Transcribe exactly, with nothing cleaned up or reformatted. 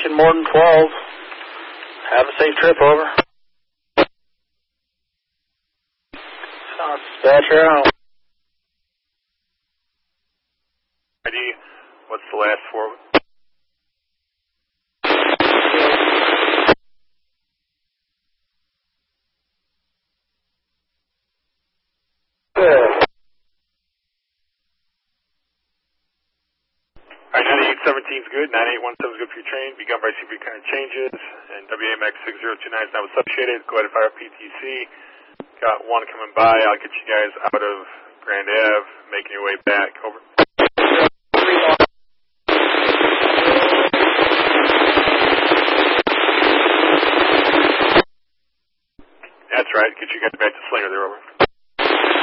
approaching more than twelve. Have a safe trip, over. Dispatcher out. I D, what's the last four? Good. Alright, ninety-eight seventeen is good, nine eight one seven is good for your train, begun by C V current changes, and W A M X six zero two nine is now associated. Go ahead and fire P T C. Got one coming by, I'll get you guys out of Grand Ave, making your way back, over. That's right, get you guys back to Slinger there, over.